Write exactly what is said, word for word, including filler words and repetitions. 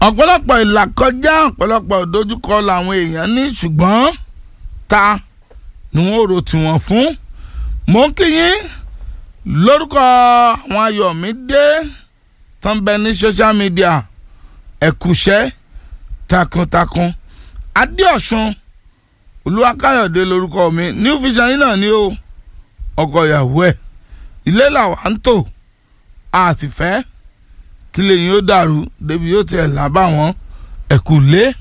ọ̀pọ̀lọpọ̀ ìlàkọjá ọ̀pọ̀lọpọ̀ ìdojúkọ làwọn èèyàn ní ṣùgbọ́n ta ni wọ́n rò tiwọn fún. mo ń kí yín lórúkọ àwọn Ayọ̀mídé tó ń bẹ ní social media ẹ̀kúṣẹ́ takuntakun Adéọ̀sùn Olúwakáyọ̀dé lórúkọ mi New Vision yìí náà ni ó ọkọ ìyàwó ẹ̀ ilé làwa ń tò a sì fẹ́ kí lèyìn ó dàrú débi yóò tiẹ̀ lábà wọ́n ẹ̀kú lé